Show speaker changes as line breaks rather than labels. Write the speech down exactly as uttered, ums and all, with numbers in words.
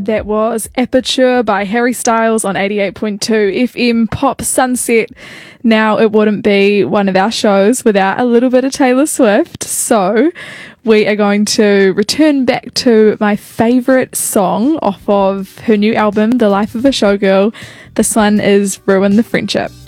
That was Aperture by Harry Styles on eighty-eight point two F M Pop Sunset. Now, it wouldn't be one of our shows without a little bit of Taylor Swift, so we are going to return back to my favourite song off of her new album, The Life of a Showgirl. This one is Ruin the Friendship.